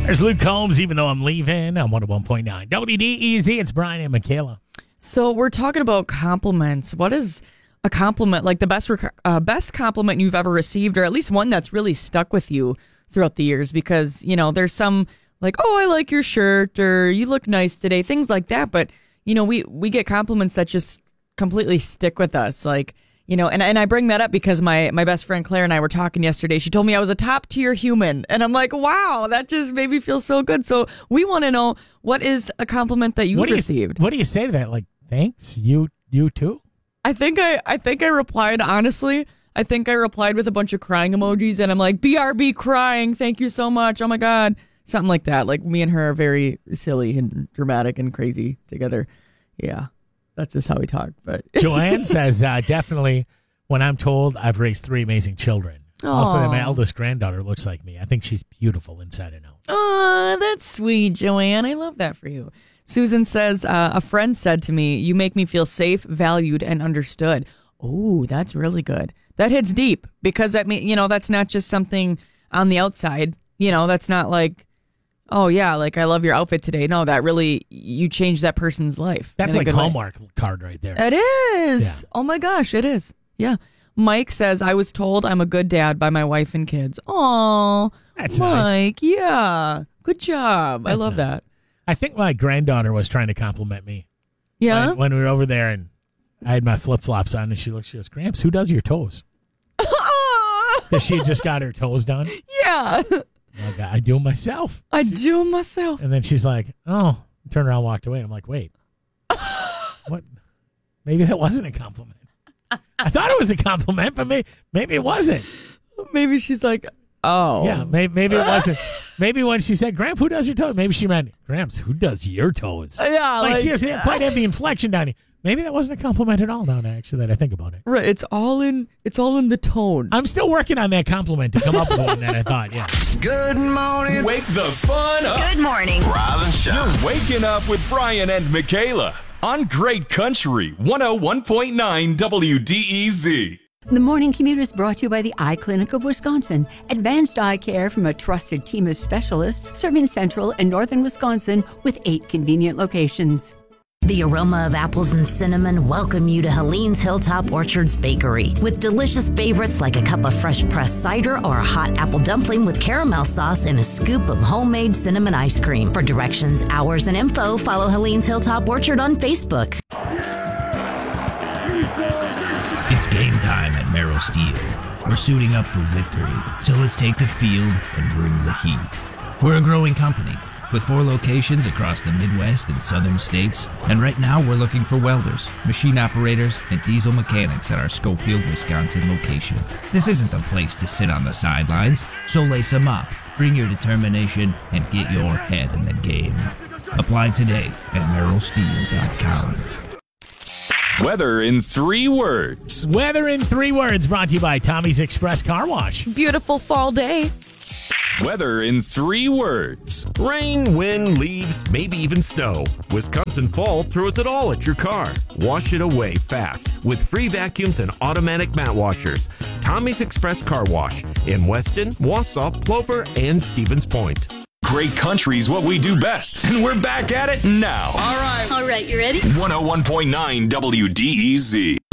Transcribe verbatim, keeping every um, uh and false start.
There's Luke Combs, even though I'm leaving. I'm one oh one point nine. W D E Z, it's Brian and Michaela. So we're talking about compliments. What is a compliment, like the best rec- uh, best compliment you've ever received, or at least one that's really stuck with you throughout the years? Because, you know, there's some like, oh, I like your shirt, or you look nice today, things like that. But, you know, we, we get compliments that just completely stick with us. Like, you know, and, and I bring that up because my, my best friend Claire and I were talking yesterday. She told me I was a top tier human. And I'm like, wow, that just made me feel so good. So we want to know, what is a compliment that you've what received? You, what do you say to that? Like, thanks, you you too? I think I, I think I replied, honestly, I think I replied with a bunch of crying emojis. And I'm like, B R B crying. Thank you so much. Oh, my God. Something like that. Like, me and her are very silly and dramatic and crazy together. Yeah. That's just how we talk. But Joanne says, uh, definitely when I'm told I've raised three amazing children. Aww. Also, that my eldest granddaughter looks like me. I think she's beautiful inside and out. Oh, that's sweet, Joanne. I love that for you. Susan says, uh, a friend said to me, you make me feel safe, valued, and understood. Oh, that's really good. That hits deep because, that mean, you know, that's not just something on the outside. You know, that's not like, oh, yeah, like, I love your outfit today. No, that really, you changed that person's life. That's like Hallmark way. Card right there. It is. Yeah. Oh, my gosh, it is. Yeah. Mike says, I was told I'm a good dad by my wife and kids. Aw, that's Mike, nice. Yeah. Good job. That's I love nice. that. I think my granddaughter was trying to compliment me. Yeah? When, when we were over there and I had my flip-flops on and she looks, she goes, Gramps, who does your toes? Because she had just got her toes done. Yeah. Like, I do them myself. I do them myself. And then she's like, oh, turned around and walked away. I'm like, wait. What? Maybe that wasn't a compliment. I thought it was a compliment, but maybe, maybe it wasn't. Maybe she's like, oh. Yeah, maybe, maybe it wasn't. Maybe when she said, Gramp, who does your toes? Maybe she meant, Gramps, who does your toes? Yeah. Like, like she doesn't quite have the inflection down here. Maybe that wasn't a compliment at all now, actually, that I think about it. Right. It's all in it's all in the tone. I'm still working on that compliment to come up with one that I thought, yeah. Good morning. Wake the fun up. Good morning. Rise and shine. You're waking up with Brian and Michaela on Great Country one oh one point nine W D E Z. The Morning Commute is brought to you by the Eye Clinic of Wisconsin. Advanced eye care from a trusted team of specialists serving central and northern Wisconsin with eight convenient locations. The aroma of apples and cinnamon welcome you to Helene's Hilltop Orchards Bakery with delicious favorites like a cup of fresh pressed cider or a hot apple dumpling with caramel sauce and a scoop of homemade cinnamon ice cream. For directions, hours, and info, follow Helene's Hilltop Orchard on Facebook. It's game time at Merrill Steel. We're suiting up for victory, so let's take the field and bring the heat. We're a growing company with four locations across the Midwest and southern states, and right now we're looking for welders, machine operators, and diesel mechanics at our Schofield, Wisconsin location. This isn't the place to sit on the sidelines, so lace them up, bring your determination, and get your head in the game. Apply today at merrill steel dot com. Weather in three words. Weather in three words brought to you by Tommy's Express Car Wash. Beautiful fall day. Weather in three words. Rain, wind, leaves, maybe even snow. Wisconsin fall throws it all at your car. Wash it away fast with free vacuums and automatic mat washers. Tommy's Express Car Wash in Weston, Wausau, Plover, and Stevens Point. Great Country's what we do best, and we're back at it now. All right. All right, you ready? one oh one point nine W D E Z.